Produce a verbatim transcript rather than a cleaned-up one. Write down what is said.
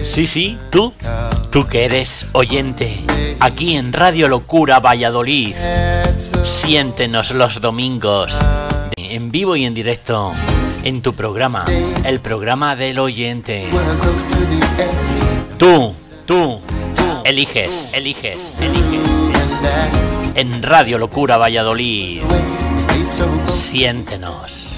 Sí, sí, tú, tú que eres oyente, aquí en Radio Locura Valladolid. Siéntenos los domingos, en vivo y en directo, en tu programa, el programa del oyente. Tú, tú, tú, eliges, eliges, eliges. En Radio Locura Valladolid. Siéntenos.